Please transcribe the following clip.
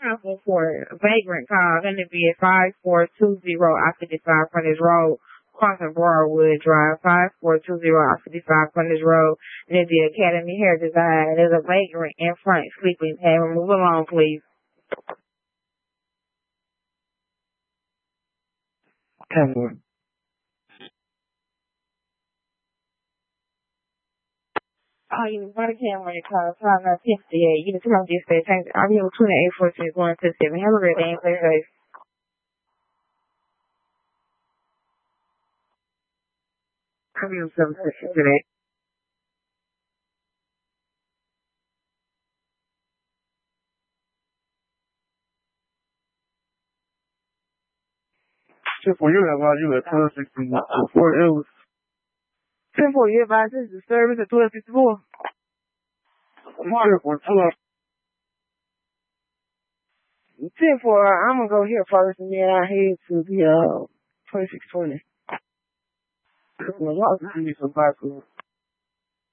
asking for a vagrant call. Going to be at 5420 I-55 Frontage Road, crossing Broadwood Drive, 5420 I-55 Frontage Road. And it's the Academy Hair Design. There's a vagrant in front sleeping. Have him move along, please. Camera. Oh, you body camera in your car, 5958. You can come up this day. I'll be able to 2814 going to 7. Have a great day and stay safe. I'll be able to 7 today. For you have you at 1264. It was 10-4, you advise this is service at 1264. wonderful. 10-4, I'm going to go here first and then I head to the 2620. I'll give you some bicycles.